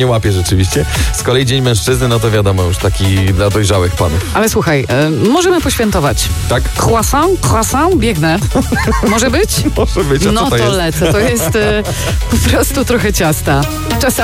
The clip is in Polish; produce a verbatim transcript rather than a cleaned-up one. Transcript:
nie łapie rzeczywiście. Z kolei Dzień Mężczyzny, no to wiadomo, już taki dla dojrzałych panów. Ale słuchaj, y, możemy poświętować. Tak? Croissant, croissant, biegnę. Może być? Może być, a No co to to jest? lecę. To jest y, po prostu trochę ciasta. Czasami